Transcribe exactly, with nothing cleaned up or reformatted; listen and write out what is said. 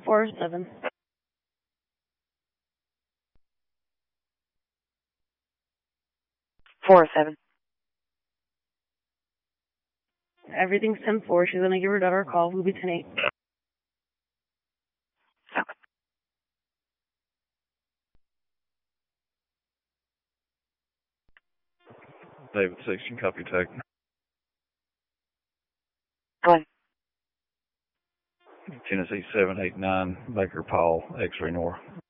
four seven. four seven. Everything's ten four. She's going to give her daughter a call. We'll be ten eight. Okay. David Sixteen, copy tech. Go ahead. Tennessee seven eight nine, Baker Paul, X-ray North.